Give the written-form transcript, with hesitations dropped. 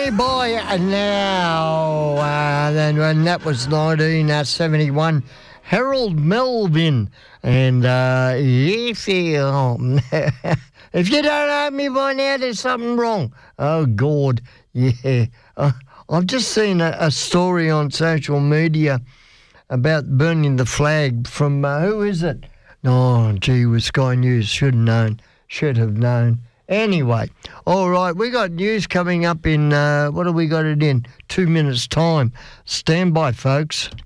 Me Boy Now. Then that was 1971. Harold Melvin. And if you don't know me by now, there's something wrong. Oh, God. Yeah. I've just seen a story on social media about burning the flag from, who is it? Oh, gee, with Sky News. Should have known. Anyway, all right, we got news coming up in, what have we got it in? 2 minutes' time. Stand by, folks.